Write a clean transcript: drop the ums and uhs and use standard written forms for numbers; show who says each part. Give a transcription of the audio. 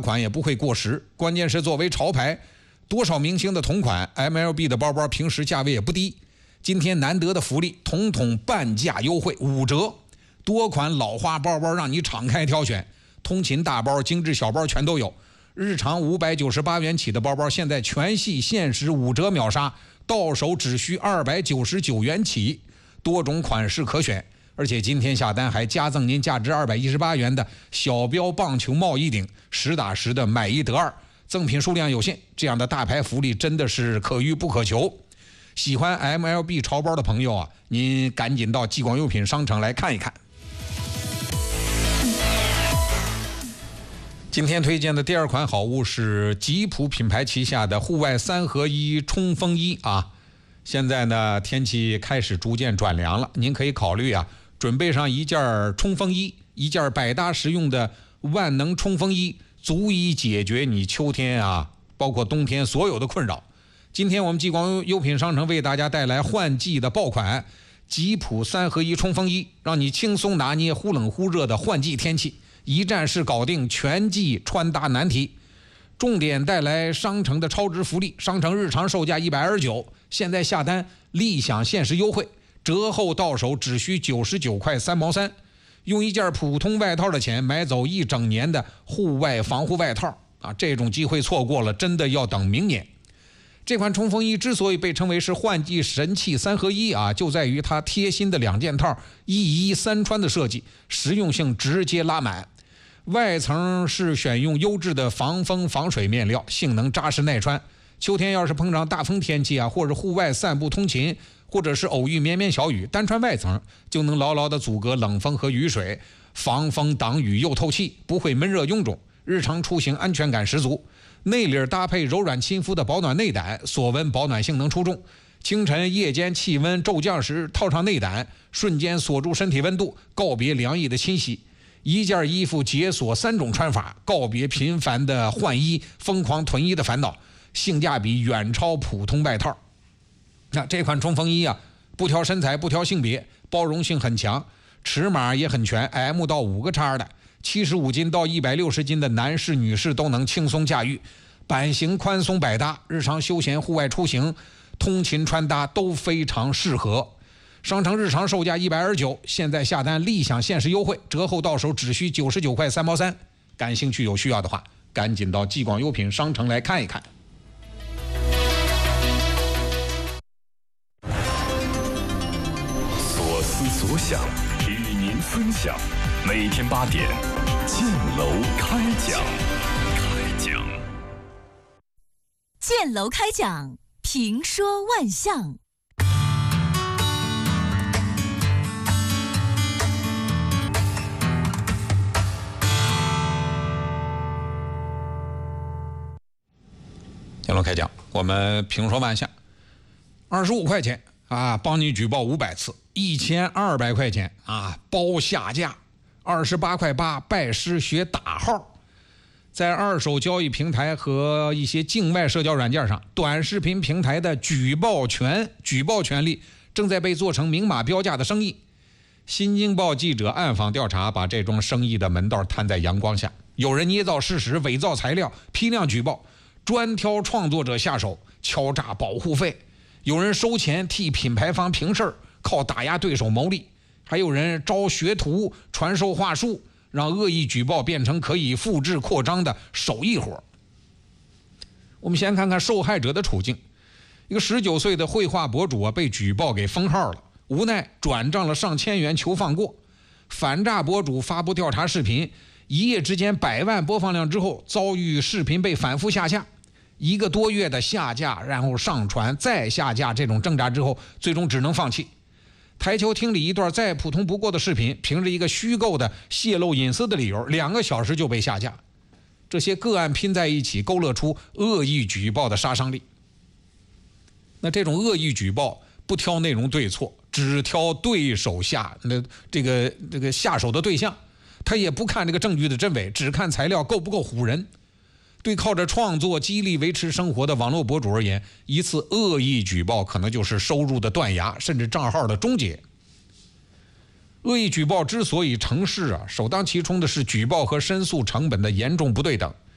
Speaker 1: 款也不会过时。关键是作为潮牌，多少明星的同款 MLB 的包包平时价位也不低。今天难得的福利，统统半价优惠5折，多款老花包包让你敞开挑选，通勤大包、精致小包全都有。日常598元起的包包，现在全系限时5折秒杀，到手只需299元起，多种款式可选。而且今天下单还加赠您价值218元的小标棒球帽一顶，10打10的买1得2，赠品数量有限，这样的大牌福利真的是可遇不可求。喜欢 MLB 潮包的朋友啊，您赶紧到激广优品商城来看一看。今天推荐的第2款好物是吉普品牌旗下的户外3合1冲锋衣啊。现在呢，天气开始逐渐转凉了，您可以考虑啊，准备上一件冲锋衣，一件百搭实用的万能冲锋衣，足以解决你秋天啊，包括冬天所有的困扰。今天我们激光优品商城为大家带来换季的爆款吉普3合1冲锋衣，让你轻松拿捏忽冷忽热的换季天气，一站式搞定全季穿搭难题。重点带来商城的超值福利，商城日常售价129，现在下单立享限时优惠，折后到手只需99块3毛3，用一件普通外套的钱买走1整年的户外防护外套啊！这种机会错过了，真的要等明年。这款冲锋衣之所以被称为是换季神器3合1啊，就在于它贴心的2件套一衣3穿的设计，实用性直接拉满。外层是选用优质的防风防水面料，性能扎实耐穿。秋天要是碰上大风天气啊，或者户外散步通勤，或者是偶遇绵绵小雨，单穿外层就能牢牢地阻隔冷风和雨水，防风挡雨又透气，不会闷热臃肿，日常出行安全感十足。内里搭配柔软亲肤的保暖内胆，锁温保暖性能出众。清晨夜间气温骤降时套上内胆，瞬间锁住身体温度，告别凉意的侵袭。一件衣服解锁3种穿法，告别频繁的换衣、疯狂囤衣的烦恼，性价比远超普通外套。那这款冲锋衣啊，不挑身材，不挑性别，包容性很强，尺码也很全 ，M 到5个叉的，75斤到160斤的男士、女士都能轻松驾驭，版型宽松百搭，日常休闲、户外出行、通勤穿搭都非常适合。商城日常售价129，现在下单立享限时优惠，折后到手只需99块3毛3。感兴趣有需要的话，赶紧到激广优品商城来看一看。
Speaker 2: 所思所想，与您分享。每天8点，建楼开讲。
Speaker 3: 建楼开讲，评说万象。
Speaker 1: 建楼开讲，我们评说万象。25块钱啊，帮你举报500次；1200块钱啊，包下架；28块8拜师学打号。在二手交易平台和一些境外社交软件上，短视频平台的举报权利正在被做成明码标价的生意。新京报记者暗访调查，把这桩生意的门道摊在阳光下。有人捏造事实、伪造材料，批量举报，专挑创作者下手，敲诈保护费；有人收钱替品牌方平事儿，靠打压对手牟利；还有人招学徒传授话术，让恶意举报变成可以复制扩张的手艺活。我们先看看受害者的处境。一个19岁的绘画博主啊，被举报给封号了，无奈转账了上千元求放过。反诈博主发布调查视频，一夜之间100万播放量之后，遭遇视频被反复下架，1个多月的下架，然后上传再下架，这种挣扎之后，最终只能放弃。台球厅里一段再普通不过的视频，凭着一个虚构的泄露隐私的理由，2个小时就被下架。这些个案拼在一起，勾勒出恶意举报的杀伤力。那这种恶意举报不挑内容对错，只挑对手这个下手的对象，他也不看这个证据的真伪，只看材料够不够唬人。对靠着创作激励维持生活的网络博主而言，一次恶意举报可能就是收入的断崖，甚至账号的终结。恶意举报之所以成事啊，首当其冲的是举报和申诉成本的严重不对等。